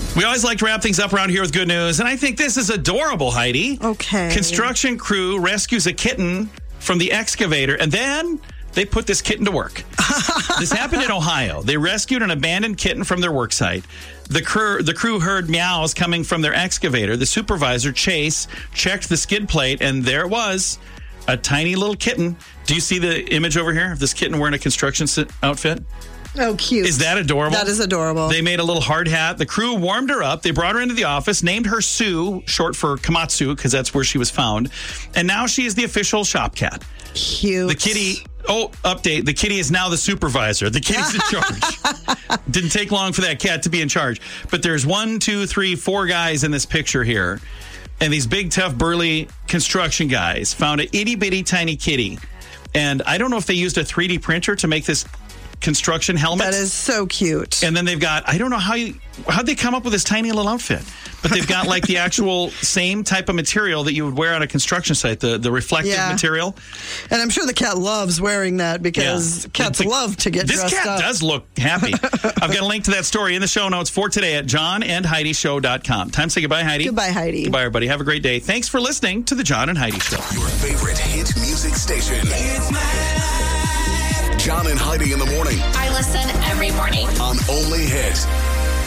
We always like to wrap things up around here with good news, and I think this is adorable, Heidi. Okay. Construction crew rescues a kitten from the excavator, and then they put this kitten to work. This happened in Ohio. They rescued an abandoned kitten from their work site. The crew heard meows coming from their excavator. The supervisor, Chase, checked the skid plate, and there it was, a tiny little kitten. Do you see the image over here of this kitten wearing a construction outfit? Oh, cute. Is that adorable? That is adorable. They made a little hard hat. The crew warmed her up. They brought her into the office, named her Sue, short for Komatsu, because that's where she was found. And now she is the official shop cat. Cute. The kitty, update. The kitty is now the supervisor. The kitty's in charge. Didn't take long for that cat to be in charge. But there's 1, 2, 3, 4 guys in this picture here. And these big, tough, burly construction guys found an itty-bitty tiny kitty. And I don't know if they used a 3D printer to make this construction helmet. That is so cute. And then they've got, I don't know how'd they come up with this tiny little outfit, but they've got like the actual same type of material that you would wear on a construction site, the reflective material. And I'm sure the cat loves wearing that because cats love to get dressed up. This cat does look happy. I've got a link to that story in the show notes for today at johnandheidishow.com. Time to say goodbye, Heidi. Goodbye, Heidi. Goodbye, everybody. Have a great day. Thanks for listening to the John and Heidi Show. Your favorite hit music station. It's John and Heidi in the morning. I listen every morning. On Only Hit.